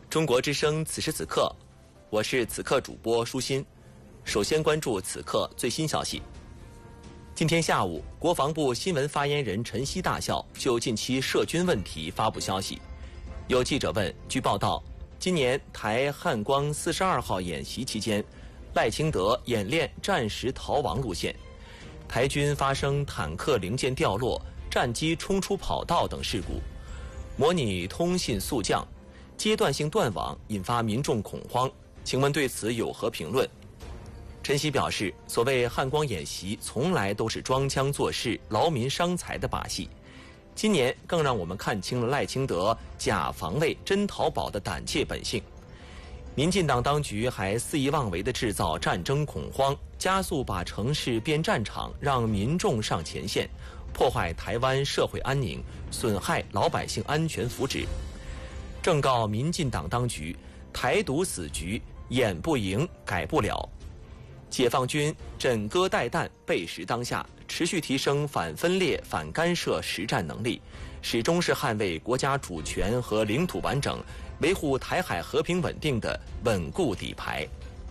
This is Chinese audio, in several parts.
中国之声此时此刻，我是此刻主播舒心。首先关注此刻最新消息。今天下午，国防部新闻发言人陈希大校就近期涉军问题发布消息。有记者问，据报道，今年台汉光42号演习期间，赖清德演练战时逃亡路线，台军发生坦克零件掉落、战机冲出跑道等事故，模拟通信速降，阶段性断网，引发民众恐慌。请问对此有何评论？陈希表示，所谓汉光演习从来都是装腔作势、劳民伤财的把戏，今年更让我们看清了赖清德假防卫真逃跑的胆怯本性。民进党当局还肆意妄为地制造战争恐慌，加速把城市变战场，让民众上前线，破坏台湾社会安宁，损害老百姓安全福祉。正告民进党当局，台独死局演不赢，改不了。解放军枕戈待旦，备时当下，持续提升反分裂、反干涉实战能力，始终是捍卫国家主权和领土完整、维护台海和平稳定的稳固底牌。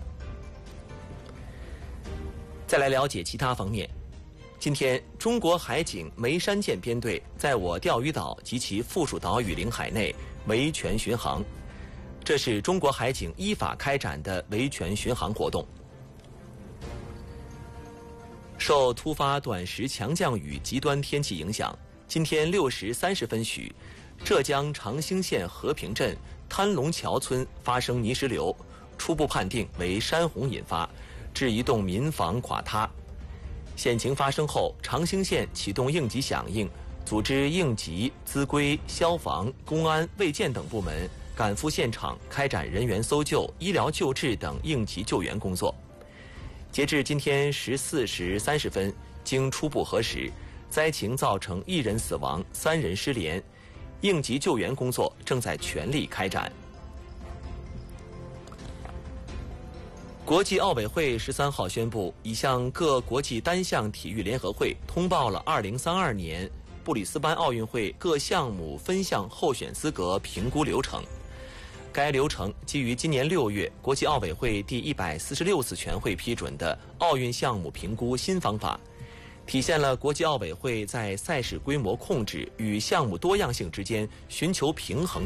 再来了解其他方面。今天，中国海警梅山舰编队在我钓鱼岛及其附属岛屿领海内维权巡航，这是中国海警依法开展的维权巡航活动。受突发短时强降雨极端天气影响，今天6时30分许，浙江长兴县和平镇滩龙桥村发生泥石流，初步判定为山洪引发，致一栋民房垮塌。险情发生后，长兴县启动应急响应，组织应急、资规、消防、公安、卫健等部门赶赴现场，开展人员搜救、医疗救治等应急救援工作。截至今天14时30分，经初步核实，灾情造成1人死亡、3人失联，应急救援工作正在全力开展。国际奥委会13号宣布，已向各国际单项体育联合会通报了2032年布里斯班奥运会各项目分项候选资格评估流程。该流程基于今年6月国际奥委会第146次全会批准的奥运项目评估新方法，体现了国际奥委会在赛事规模控制与项目多样性之间寻求平衡